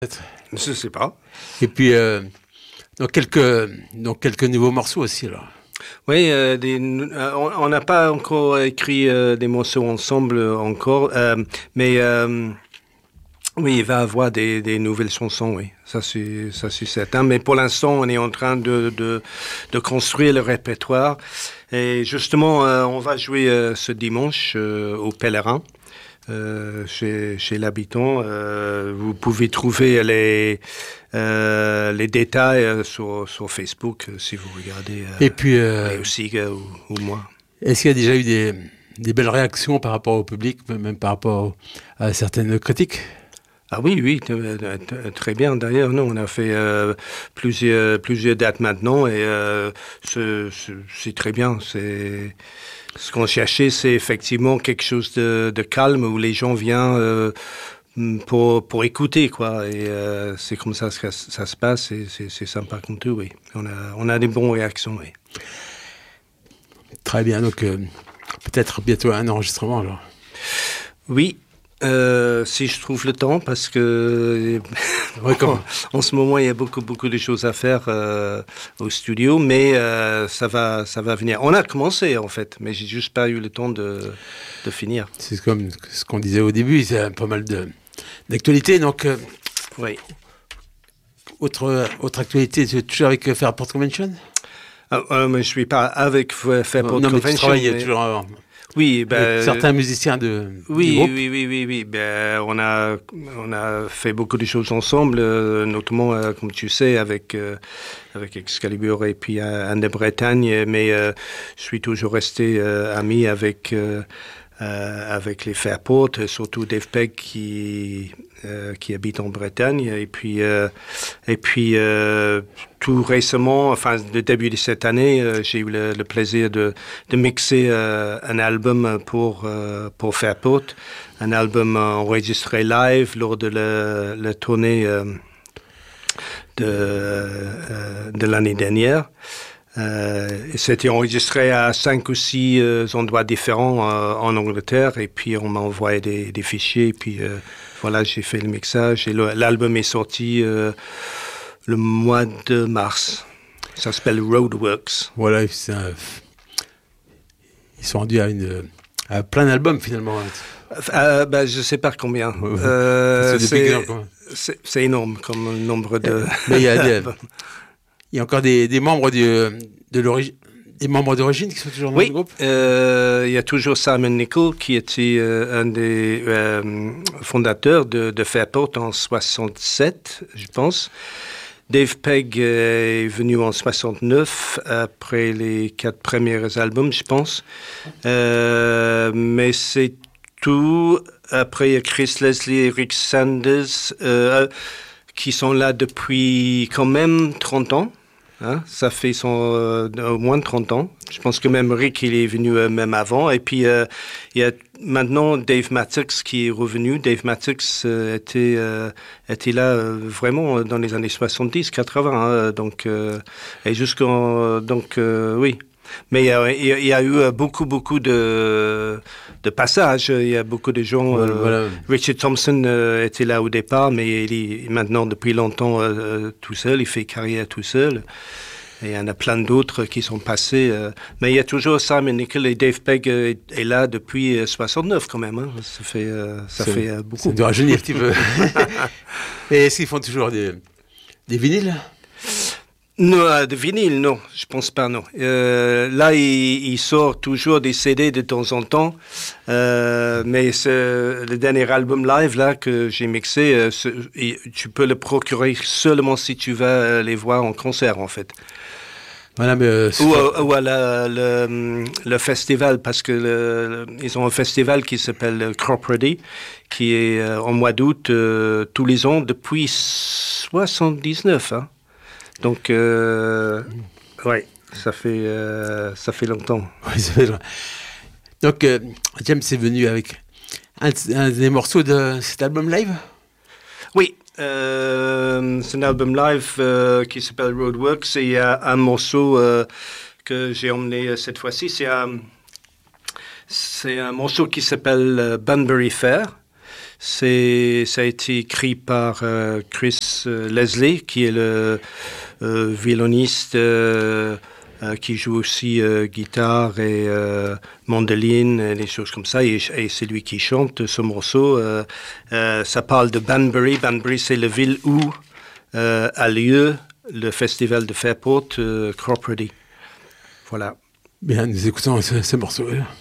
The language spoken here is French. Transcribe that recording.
Je sais pas. Et puis, donc quelques nouveaux morceaux aussi, là. Oui, on n'a pas encore écrit des morceaux ensemble encore, mais oui, il va y avoir des nouvelles chansons, oui, ça c'est certain. Mais pour l'instant, on est en train de construire le répertoire. Et justement, on va jouer ce dimanche au Pèlerin. Chez l'habitant, vous pouvez trouver les détails sur Facebook si vous regardez. Et puis, aussi ou moi. Est-ce qu'il y a déjà eu des belles réactions par rapport au public, même par rapport à certaines critiques? Ah oui, très bien. D'ailleurs, nous, on a fait plusieurs dates maintenant et c'est très bien. Ce qu'on cherchait, c'est effectivement quelque chose de calme où les gens viennent pour écouter, quoi. Et c'est comme ça que ça se passe et c'est sympa comme tout, oui. On a des bonnes réactions, oui. Très bien. Donc, peut-être bientôt un enregistrement, alors. Oui. Si je trouve le temps, parce que en ce moment il y a beaucoup de choses à faire au studio, mais ça va venir. On a commencé en fait, mais j'ai juste pas eu le temps de finir. C'est comme ce qu'on disait au début, c'est pas mal d'actualité, donc. Oui. Autre actualité, c'est toujours avec Fairport Convention. Mais je suis pas avec Fairport Convention. Mais tu travailles toujours. Oui, certains musiciens du groupe. Oui. On a fait beaucoup de choses ensemble, notamment, comme tu sais, avec Excalibur et puis Anne de Bretagne. Mais je suis toujours resté ami avec les Fairport, surtout Dave Pegg qui habite en Bretagne. Et puis tout récemment, enfin le début de cette année, j'ai eu le plaisir de mixer un album pour Fairport, un album enregistré live lors de la tournée de l'année dernière. C'était enregistré à 5 ou 6 endroits différents en Angleterre, et puis on m'a envoyé des fichiers, et puis voilà, j'ai fait le mixage, et l'album est sorti le mois de mars. Ça s'appelle Roadworks. Voilà, ils sont rendus à plein d'albums finalement. Je sais pas combien. C'est énorme comme nombre de. Mais il y a encore des membres des membres d'origine qui sont toujours dans le groupe. Il y a toujours Simon Nicol qui était un des fondateurs de Fairport en 67, je pense. Dave Pegg est venu en 69 après les 4 premiers albums, je pense. Mais c'est tout. Après, il y a Chris Leslie et Rick Sanders qui sont là depuis quand même 30 ans. Hein? Ça fait au moins 30 ans. Je pense que même Rick, il est venu même avant. Et puis, il y a maintenant Dave Mattox qui est revenu. Dave Mattox était là vraiment dans les années 70, 80. Donc, et oui. Mais il y a eu beaucoup de passages. Il y a beaucoup de gens. Voilà. Richard Thompson était là au départ, mais il est maintenant depuis longtemps tout seul. Il fait carrière tout seul. Et il y en a plein d'autres qui sont passés. Mais il y a toujours Simon Nicol, et Dave Pegg est là depuis 69 quand même. Hein. Ça fait beaucoup. Ça doit rajeunir un petit peu. Et est-ce qu'ils font toujours des vinyles? Non, de vinyle, non, je pense pas, non. Là, il sort toujours des CD de temps en temps, mais le dernier album live là que j'ai mixé, tu peux le procurer seulement si tu vas les voir en concert, en fait. Voilà, mais ou à le festival, parce que ils ont un festival qui s'appelle Crop Ready, qui est en mois d'août tous les ans depuis 79, hein. Donc, ouais, ça fait longtemps. Oui, ça fait longtemps. Donc, James est venu avec un des morceaux de cet album live? Oui, c'est un album live qui s'appelle Roadworks, et il y a un morceau que j'ai emmené cette fois-ci. C'est un morceau qui s'appelle Bunbury Fair. Ça a été écrit par Chris Leslie, qui est le violoniste qui joue aussi guitare et mandoline, et des choses comme ça, et c'est lui qui chante ce morceau. Ça parle de Banbury. Banbury, c'est la ville où a lieu le festival de Fairport Cropredy. Voilà. Bien, nous écoutons ce morceau.